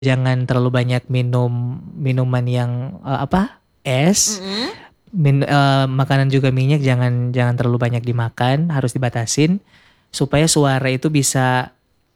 jangan terlalu banyak minum minuman yang es. Makanan juga minyak jangan terlalu banyak dimakan, harus dibatasin supaya suara itu bisa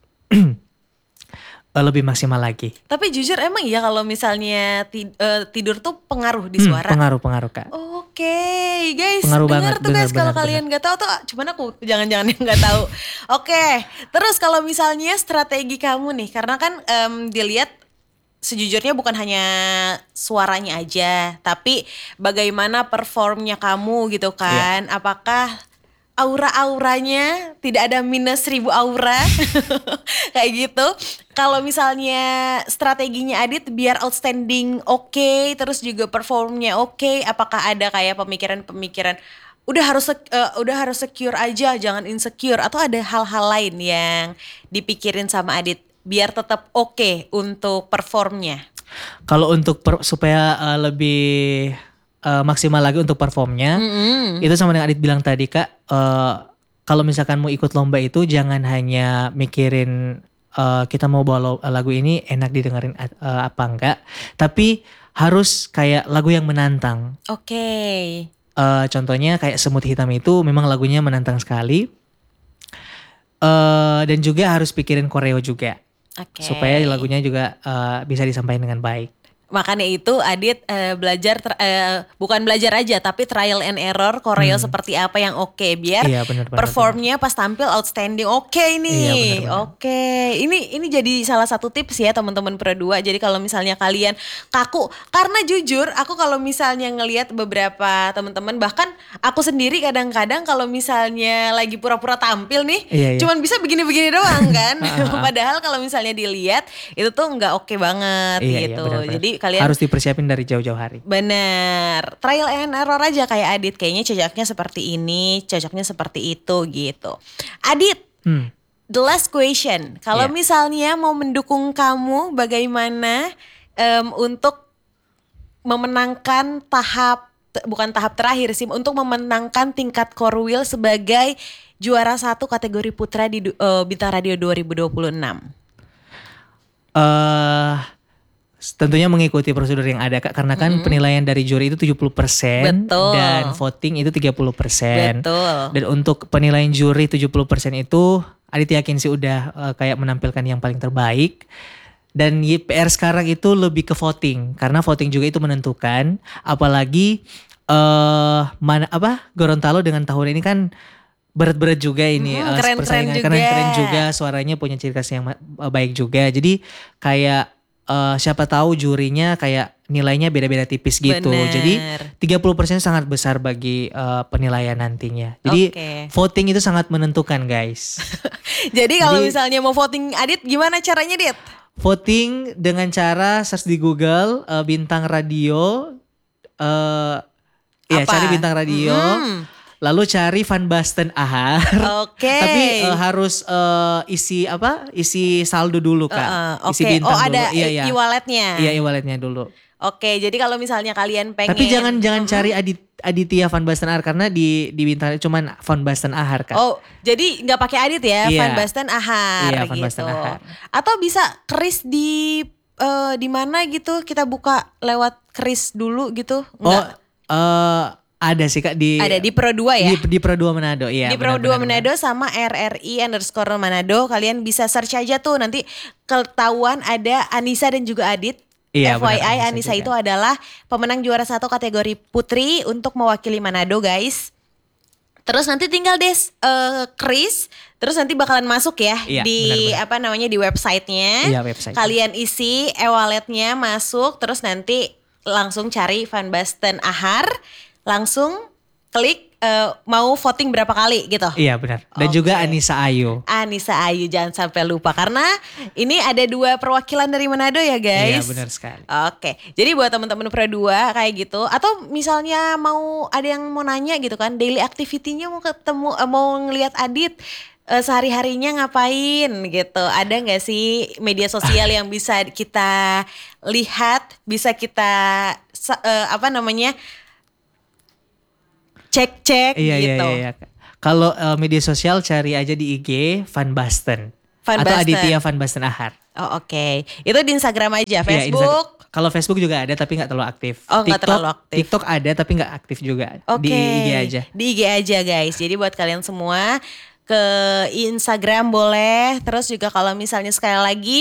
lebih maksimal lagi. Tapi jujur emang ya kalau misalnya tidur tuh pengaruh di suara. Pengaruh Kak. Oke, guys, Pengaruh dengar banget, tuh guys, kalau benar. kalian nggak tahu tuh cuman aku jangan-jangan yang nggak tahu. Oke, terus kalau misalnya strategi kamu nih, karena kan dilihat sejujurnya bukan hanya suaranya aja, tapi bagaimana performnya kamu gitu kan? Apakah aura-auranya tidak ada minus 1000 aura kayak gitu. Kalau misalnya strateginya Adit biar outstanding oke, terus juga performnya oke, apakah ada kayak pemikiran-pemikiran udah harus secure aja, jangan insecure, atau ada hal-hal lain yang dipikirin sama Adit biar tetap oke untuk performnya? Kalau untuk supaya lebih maksimal lagi untuk performnya, itu sama dengan Adit bilang tadi Kak, kalau misalkan mau ikut lomba itu jangan hanya mikirin kita mau bawa lagu ini enak didengerin apa enggak, tapi harus kayak lagu yang menantang. Oke. Contohnya kayak Semut Hitam itu memang lagunya menantang sekali, dan juga harus pikirin koreo juga, supaya lagunya juga bisa disampaikan dengan baik. Makanya itu Adit belajar bukan belajar aja tapi trial and error koreo seperti apa yang oke biar performnya pas tampil outstanding oke nih. Oke. Ini jadi salah satu tips ya teman-teman Pro 2. Jadi kalau misalnya kalian kaku, karena jujur aku kalau misalnya ngelihat beberapa teman-teman, bahkan aku sendiri kadang-kadang kalau misalnya lagi pura-pura tampil nih, cuman bisa begini-begini doang kan. Padahal kalau misalnya dilihat itu tuh nggak oke banget gitu. Benar. Jadi kalian harus dipersiapin dari jauh-jauh hari. Bener, trial and error aja kayak Adit, kayaknya cocoknya seperti ini, cocoknya seperti itu gitu. Adit, the last question, kalau misalnya mau mendukung kamu, bagaimana untuk memenangkan bukan tahap terakhir sih, untuk memenangkan tingkat core wheel sebagai juara 1 kategori putra di Bintang Radio 2026? Tentunya mengikuti prosedur yang ada Kak, karena kan penilaian dari juri itu 70%. Betul. Dan voting itu 30%. Betul. Dan untuk penilaian juri 70% itu Adit yakin sih udah kayak menampilkan yang paling terbaik. Dan PR sekarang itu lebih ke voting, karena voting juga itu menentukan, apalagi Gorontalo dengan tahun ini kan berat-berat juga ini, persaingan keren juga, suaranya punya ciri khas yang baik juga. Jadi kayak siapa tahu jurinya kayak nilainya beda-beda tipis gitu. Bener. Jadi 30% sangat besar bagi penilaian nantinya. Jadi voting itu sangat menentukan guys. Jadi kalau misalnya mau voting Adit, gimana caranya Dit? Voting dengan cara search di Google Bintang Radio, cari Bintang Radio. Lalu cari Van Basten Ahar. Tapi harus isi saldo dulu Kak. Isi bintang dulu. Ada e-walletnya. Iya, e-walletnya dulu. Oke, jadi kalau misalnya kalian pengen. Tapi jangan cari Aditya Van Basten Ahar, karena di bintang cuman Van Basten Ahar Kak. Oh, jadi nggak pakai Adit ya, Van Basten Ahar. Iya, gitu. Van Basten Ahar. Atau bisa Kris di mana gitu? Kita buka lewat Kris dulu gitu? Enggak? Ada sih Kak ada di Pro 2 ya? Di Pro 2 Manado, iya. Di Pro 2 Manado sama RRI_Manado, kalian bisa search aja tuh, nanti ketahuan ada Anissa dan juga Adit. Iya, FYI Anissa itu adalah pemenang juara 1 kategori putri untuk mewakili Manado guys. Terus nanti tinggal Kris, terus nanti bakalan masuk ya di di websitenya. Iya, website. Kalian isi e-walletnya, masuk, terus nanti langsung cari Van Basten Ahar. Langsung klik mau voting berapa kali gitu. Iya benar. Dan juga Anissa Ayu. Anissa Ayu, jangan sampai lupa, karena ini ada 2 perwakilan dari Manado ya guys. Iya benar sekali. Oke, jadi buat teman-teman Pro 2 kayak gitu, atau misalnya mau ada yang mau nanya gitu kan, daily activity-nya mau ketemu, mau ngelihat Adit sehari-harinya ngapain gitu. Ada gak sih media sosial yang bisa kita lihat, bisa kita cek gitu. Iya. Kalau media sosial cari aja di IG Van Basten. Atau Aditya Van Basten Ahar. Oh oke. Itu di Instagram aja, Iya, Facebook. Kalau Facebook juga ada tapi nggak terlalu aktif. Oh, nggak terlalu aktif. TikTok ada tapi nggak aktif juga. Oke. Di IG aja. Di IG aja guys. Jadi buat kalian semua ke Instagram boleh. Terus juga kalau misalnya sekali lagi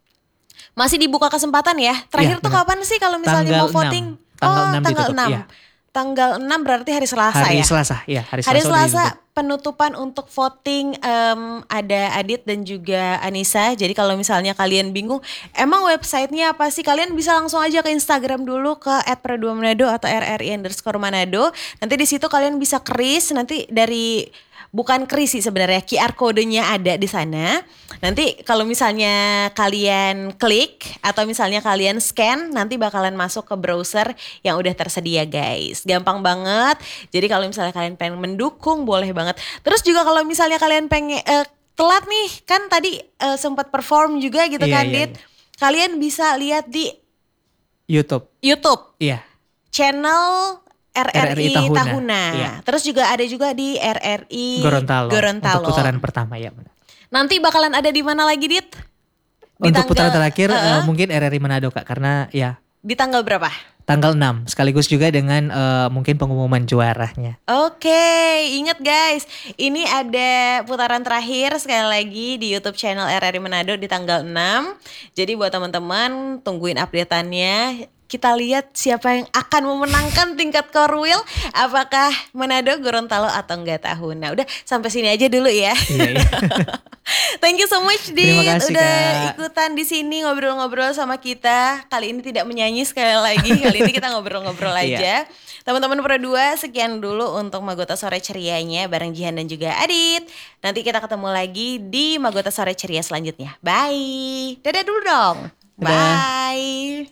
masih dibuka kesempatan ya. Terakhir Iya, tuh benar. kapan sih kalau misalnya Tanggal mau voting? 6. Tanggal 6 tanggal ditutup, 6. iya. Tanggal 6 berarti hari Selasa Hari ya? Selasa, ya hari Hari Selasa. udah Selasa ditutup. penutupan untuk voting ada Adit dan juga Anissa. Jadi kalau misalnya kalian bingung, emang websitenya apa sih? Kalian bisa langsung aja ke Instagram dulu ke @praduamanado atau @rri_manado. Nanti di situ kalian bisa kris. Nanti dari bukan kris sih sebenarnya, QR kodenya ada di sana. Nanti kalau misalnya kalian klik atau misalnya kalian scan, nanti bakalan masuk ke browser yang udah tersedia guys. Gampang banget. Jadi kalau misalnya kalian pengen mendukung boleh banget. Terus juga kalau misalnya kalian pengen telat nih, kan tadi sempat perform juga gitu Iya, kan iya, Dit. Kalian bisa lihat di YouTube. YouTube Iya. channel RRI Tahuna. Tahuna. Iya. Terus juga ada juga di RRI Gorontalo. Gorontalo. Untuk putaran pertama ya. benar. Nanti bakalan ada di mana lagi Dit? Di Untuk putaran terakhir Heeh. mungkin RRI Manado Kak. Karena ya Di tanggal berapa? tanggal 6. Sekaligus juga dengan mungkin pengumuman juaranya. Oke, ingat guys, ini ada putaran terakhir sekali lagi di YouTube channel RRI Manado di tanggal 6. Jadi buat teman-teman tungguin update-annya. Kita lihat siapa yang akan memenangkan tingkat core wheel. Apakah Manado, Gorontalo atau enggak Tahuna. Udah sampai sini aja dulu ya. Iya, iya. Thank you so much Dit Terima kasih, udah Kak. ikutan di sini ngobrol-ngobrol sama kita. Kali ini tidak menyanyi sekali lagi. Kali ini kita ngobrol-ngobrol aja. Teman-teman Pro 2, sekian dulu untuk Magota Sore Cerianya bareng Jihan dan juga Adit. Nanti kita ketemu lagi di Magota Sore Ceria selanjutnya. Bye. Dadah dulu dong. Dadah. Bye.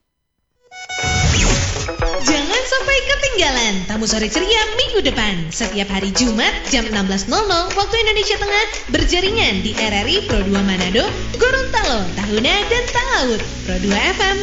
Jangan sampai ketinggalan Tamu Sore Ceria minggu depan. Setiap hari Jumat jam 16.00 waktu Indonesia Tengah berjaringan di RRI Pro 2 Manado, Gorontalo, Tahuna, dan Talaut. Pro 2 FM